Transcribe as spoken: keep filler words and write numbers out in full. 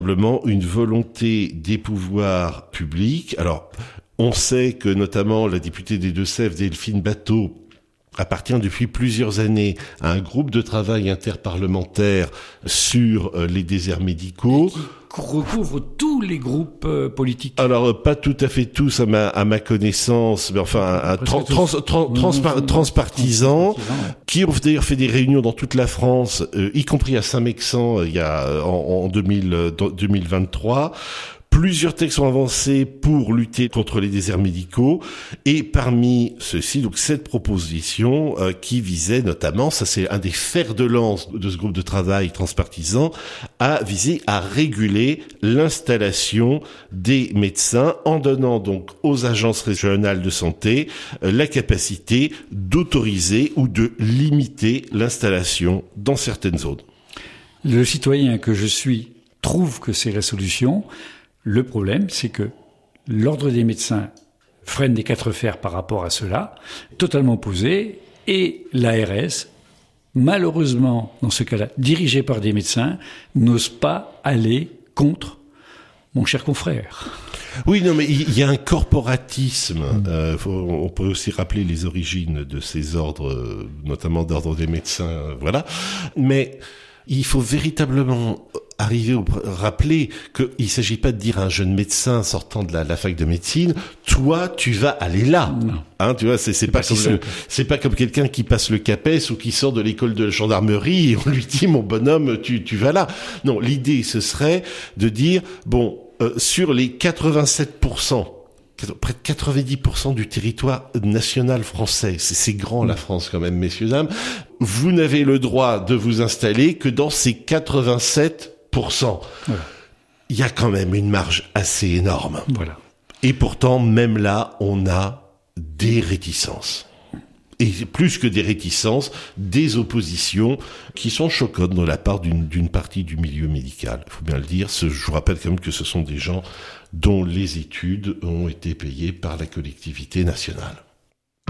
Simplement une volonté des pouvoirs publics. Alors, on sait que notamment la députée des Deux-Sèvres, Delphine Batho, appartient depuis plusieurs années à un groupe de travail interparlementaire sur euh, les déserts médicaux. Qui recouvre tous les groupes euh, politiques. Alors, euh, pas tout à fait tous à ma, à ma connaissance, mais enfin, un, un trans, trans, trans, transpar, transpartisan, qui ont d'ailleurs fait des réunions dans toute la France, euh, y compris à Saint-Mexan, euh, il y a, en, en deux mille, euh, deux mille vingt-trois. Plusieurs textes sont avancés pour lutter contre les déserts médicaux, et parmi ceux-ci, donc cette proposition euh, qui visait notamment, ça c'est un des fers de lance de ce groupe de travail transpartisan, à viser à réguler l'installation des médecins en donnant donc aux agences régionales de santé euh, la capacité d'autoriser ou de limiter l'installation dans certaines zones. Le citoyen que je suis trouve que c'est la solution. Le problème, c'est que l'ordre des médecins freine des quatre fers par rapport à cela, totalement opposé, et l'A R S, malheureusement, dans ce cas-là, dirigé par des médecins, n'ose pas aller contre mon cher confrère. Oui, non, mais il y a un corporatisme. Euh, faut, on peut aussi rappeler les origines de ces ordres, notamment d'ordre des médecins, euh, voilà. Mais il faut véritablement arriver au rappeler qu'il ne s'agit pas de dire à un jeune médecin sortant de la, la fac de médecine, toi, tu vas aller là. Non. Hein, tu vois, c'est, c'est, c'est pas, pas comme, c'est pas comme quelqu'un qui passe le CAPES ou qui sort de l'école de gendarmerie et on lui dit, mon bonhomme, tu, tu vas là. Non, l'idée, ce serait de dire, bon, euh, sur les quatre-vingt-sept pour cent, près de quatre-vingt-dix pour cent du territoire national français, c'est, c'est grand la France quand même, messieurs, dames, vous n'avez le droit de vous installer que dans ces quatre-vingt-sept pour cent. Voilà. Il y a quand même une marge assez énorme. Voilà. Et pourtant, même là, on a des réticences. Et plus que des réticences, des oppositions qui sont choquantes de la part d'une, d'une partie du milieu médical. Il faut bien le dire. Ce, je vous rappelle quand même que ce sont des gens dont les études ont été payées par la collectivité nationale.